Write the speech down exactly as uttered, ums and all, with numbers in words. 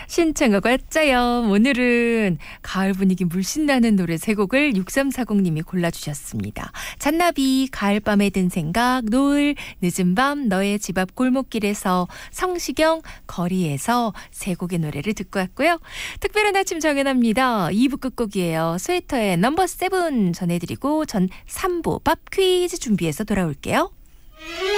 신청곡 왔자요. 오늘은 가을 분위기 물씬 나는 노래 세 곡을 육삼사공님이 골라주셨습니다. 잔나비, 가을밤에 든 생각, 노을, 늦은 밤, 너의 집 앞 골목길에서, 성시경, 거리에서 세 곡의 노래를 듣고 왔고요. 특별한 아침 정연합니다. 이 부 끝곡이에요. 스웨터의 넘버 세븐 전해드리고 전 삼 부 밥 퀴즈 준비해서 돌아올게요.